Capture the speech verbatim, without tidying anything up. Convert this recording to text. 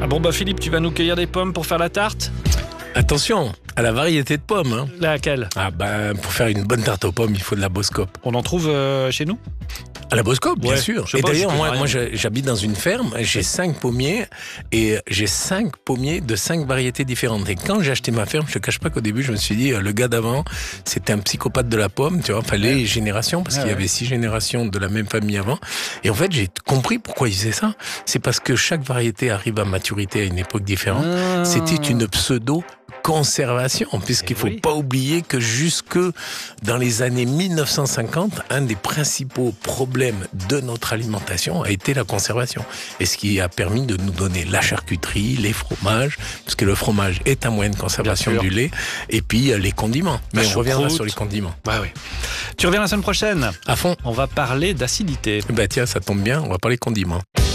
Ah bon bah Philippe, tu vas nous cueillir des pommes pour faire la tarte? Attention à la variété de pommes. Hein. Laquelle? Ah bah, pour faire une bonne tarte aux pommes, il faut de la Boscope. On en trouve euh, chez nous? À la Boscope, bien Ouais, sûr. je Et sais pas, d'ailleurs, je moi, connais moi rien. je- j'habite dans une ferme, j'ai cinq pommiers et j'ai cinq pommiers de cinq variétés différentes. Et quand j'ai acheté ma ferme, je te cache pas qu'au début, je me suis dit, euh, le gars d'avant, c'était un psychopathe de la pomme, tu vois, enfin les Ouais. générations, parce Ouais, qu'il y ouais. avait six générations de la même famille avant. Et en fait, j'ai compris pourquoi il faisait ça. C'est parce que chaque variété arrive à maturité à une époque différente. Ah. C'était une pseudo conservation, puisqu'il Eh faut oui. pas oublier que jusque dans les années mille neuf cent cinquante, un des principaux problèmes de notre alimentation a été la conservation. Et ce qui a permis de nous donner la charcuterie, les fromages, parce que le fromage est un moyen de conservation Bien sûr. du lait, et puis euh, les condiments. La Mais on reviendra choucroute. sur les condiments. Bah oui. Tu reviens la semaine prochaine. À fond. On va parler d'acidité. Bah tiens, ça tombe bien, on va parler condiments.